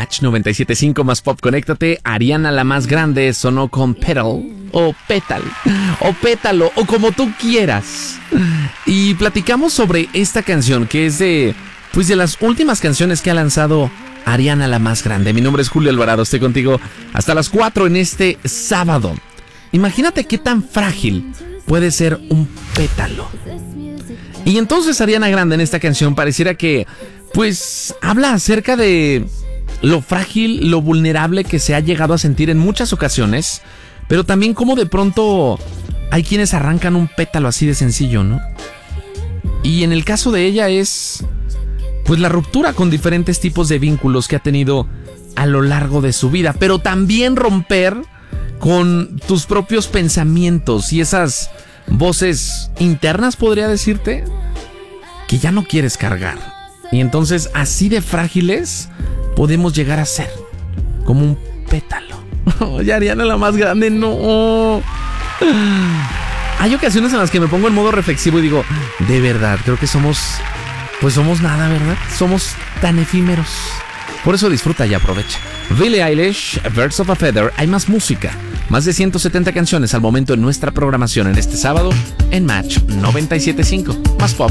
Match 97.5 más pop, conéctate. Ariana la más grande sonó con Petal o Petal o Pétalo o como tú quieras. Y platicamos sobre esta canción que es de las últimas canciones que ha lanzado Ariana la más grande. Mi nombre es Julio Alvarado, estoy contigo hasta las 4 en este sábado. Imagínate qué tan frágil puede ser un pétalo. Y entonces Ariana Grande en esta canción pareciera que habla acerca de lo frágil, lo vulnerable que se ha llegado a sentir en muchas ocasiones, pero también como de pronto hay quienes arrancan un pétalo así de sencillo, ¿no? Y en el caso de ella es la ruptura con diferentes tipos de vínculos que ha tenido a lo largo de su vida, pero también romper con tus propios pensamientos y esas voces internas, podría decirte, que ya no quieres cargar. Y entonces así de frágiles podemos llegar a ser, como un pétalo. Oye, Ariana la más grande, no. Hay ocasiones en las que me pongo en modo reflexivo y digo, de verdad, creo que somos nada, ¿verdad? Somos tan efímeros. Por eso disfruta y aprovecha. Billie Eilish, Birds of a Feather. Hay más música, más de 170 canciones al momento en nuestra programación en este sábado en Match 97.5 más pop.